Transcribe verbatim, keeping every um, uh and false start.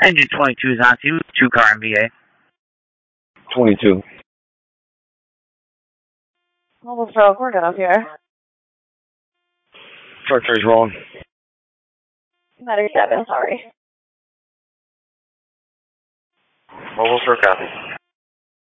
Engine twenty-two is on to you. Two car M V A. twenty-two. Mobile stroke, we're good up here. Structure's wrong. Matter seven, sorry. Mobile stroke copy.